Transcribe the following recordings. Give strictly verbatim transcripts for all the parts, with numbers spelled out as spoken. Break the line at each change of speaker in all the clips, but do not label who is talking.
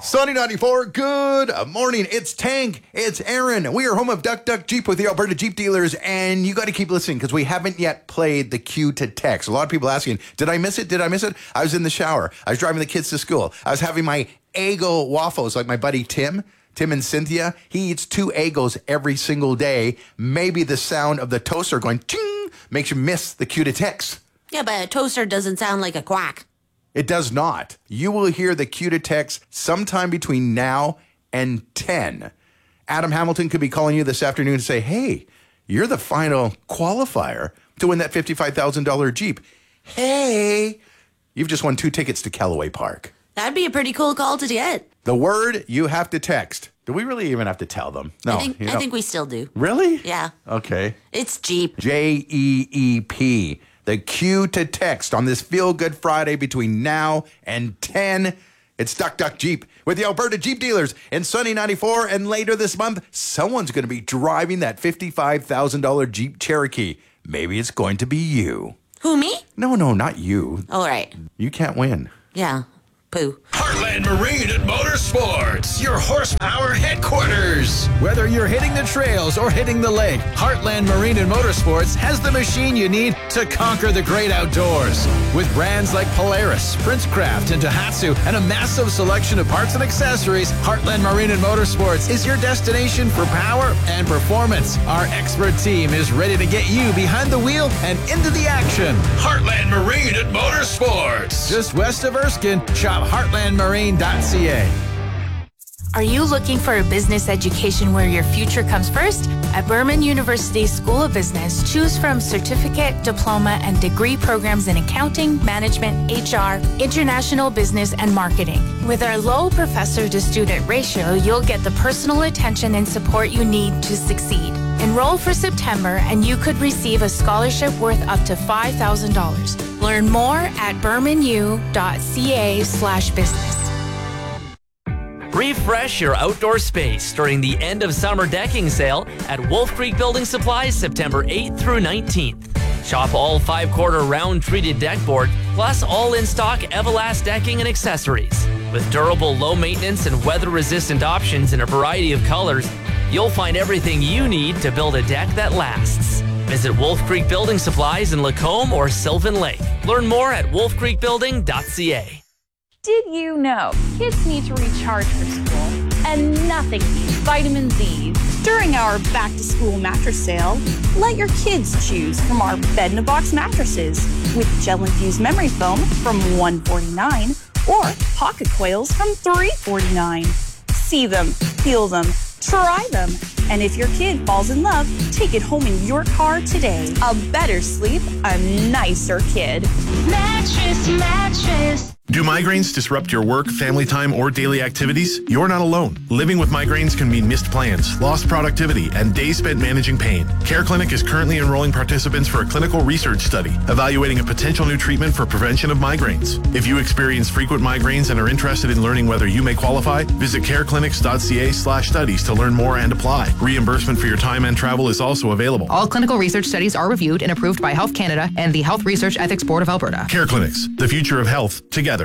Sunny ninety-four, good morning. It's Tank, it's Aaron. We are home of Duck Duck Jeep with the Alberta Jeep dealers, and you got to keep listening because we haven't yet played the cue to text. A lot of people asking, did I miss it? Did I miss it? I was in the shower. I was driving the kids to school. I was having my Eggo waffles like my buddy Tim. Tim and Cynthia, he eats two Eggos every single day. Maybe the sound of the toaster going ting makes you miss the cue to text.
Yeah, but a toaster doesn't sound like a quack.
It does not. You will hear the cue to text sometime between now and ten. Adam Hamilton could be calling you this afternoon to say, hey, you're the final qualifier to win that fifty-five thousand dollars Jeep. Hey, you've just won two tickets to Callaway Park.
That'd be a pretty cool call to get.
The word you have to text. Do we really even have to tell them? No.
I think,
you know.
I think we still do.
Really?
Yeah.
Okay.
It's Jeep.
J E E P. The cue to text on this Feel Good Friday between now and ten. It's Duck Duck Jeep with the Alberta Jeep dealers in Sunny ninety-four. And later this month, someone's going to be driving that fifty-five thousand dollars Jeep Cherokee. Maybe it's going to be you.
Who, me?
No, no, not you.
All right.
You can't win.
Yeah. Pooh.
Heartland Marine and Motorsports, your horsepower headquarters. Whether you're hitting the trails or hitting the lake, Heartland Marine and Motorsports has the machine you need to conquer the great outdoors. With brands like Polaris, Princecraft, and Daihatsu, and a massive selection of parts and accessories, Heartland Marine and Motorsports is your destination for power and performance. Our expert team is ready to get you behind the wheel and into the action. Heartland Marine and Motorsports. Just west of Erskine, shop heartland marine dot c a.
Are you looking for a business education where your future comes first? At Burman University School of Business, choose from certificate, diploma, and degree programs in accounting, management, H R, international business, and marketing. With our low professor-to-student ratio, you'll get the personal attention and support you need to succeed. Enroll for September, and you could receive a scholarship worth up to five thousand dollars. Learn more at burman u dot c a slash business.
Refresh your outdoor space during the end of summer decking sale at Wolf Creek Building Supplies September eighth through nineteenth. Shop all five-quarter round treated deck board plus all in-stock Everlast decking and accessories. With durable, low-maintenance, and weather-resistant options in a variety of colors, you'll find everything you need to build a deck that lasts. Visit Wolf Creek Building Supplies in Lacombe or Sylvan Lake. Learn more at wolf creek building dot c a.
Did you know kids need to recharge for school and nothing beats vitamin Z? During our back-to-school mattress sale, let your kids choose from our bed-in-a-box mattresses with gel-infused memory foam from one forty-nine or pocket coils from three forty-nine. See them, feel them, try them, and if your kid falls in love, take it home in your car today. A better sleep, a nicer kid.
Mattress, mattress.
Do migraines disrupt your work, family time, or daily activities? You're not alone. Living with migraines can mean missed plans, lost productivity, and days spent managing pain. Care Clinic is currently enrolling participants for a clinical research study evaluating a potential new treatment for prevention of migraines. If you experience frequent migraines and are interested in learning whether you may qualify, visit careclinics dot c a slash studies to learn more and apply. Reimbursement for your time and travel is also available.
All clinical research studies are reviewed and approved by Health Canada and the Health Research Ethics Board of Alberta.
Care Clinics, the future of health, together.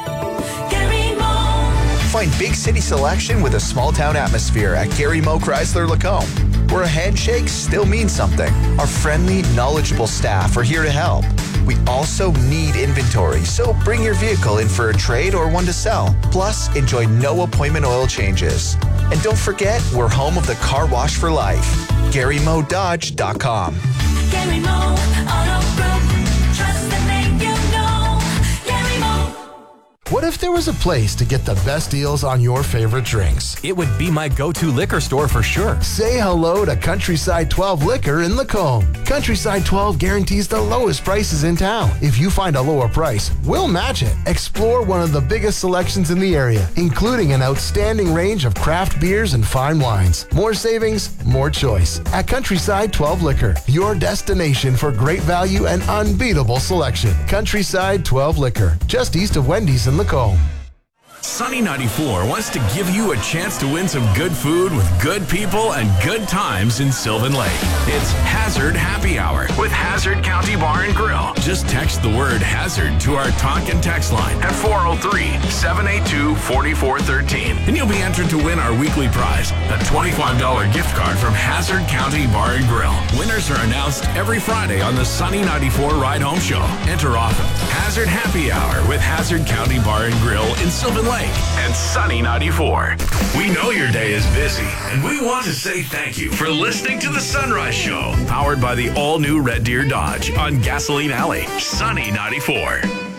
Find big city selection with a small town atmosphere at Gary Moe Chrysler Lacombe, where a handshake still means something. Our friendly, knowledgeable staff are here to help. We also need inventory, so bring your vehicle in for a trade or one to sell. Plus, enjoy no appointment oil changes. And don't forget, we're home of the car wash for life. Gary Moe Dodge dot com.
Gary Moe Auto Group. Trust the name you know. Gary Moe.
What if there was a place to get the best deals on your favorite drinks?
It would be my go-to liquor store for sure.
Say hello to Countryside twelve Liquor in Lacombe. Countryside twelve guarantees the lowest prices in town. If you find a lower price, we'll match it. Explore one of the biggest selections in the area, including an outstanding range of craft beers and fine wines. More savings, more choice. At Countryside twelve Liquor, your destination for great value and unbeatable selection. Countryside twelve Liquor, just east of Wendy's in Lacombe.
Sunny ninety-four wants to give you a chance to win some good food with good people and good times in Sylvan Lake. It's Hazard Happy Hour with Hazard County Bar and Grill. Just text the word Hazard to our talk and text line at four oh three, seven eight two, four four one three, and you'll be entered to win our weekly prize, a twenty-five dollars gift card from Hazard County Bar and Grill. Winners are announced every Friday on the Sunny ninety-four Ride Home Show. Enter often. Hazard Happy Hour with Hazard County Bar and Grill in Sylvan Lake and Sunny ninety-four. We know your day is busy, and we want to say thank you for listening to the Sunrise Show, powered by the all-new Red Deer Dodge on Gasoline Alley. Sunny ninety-four.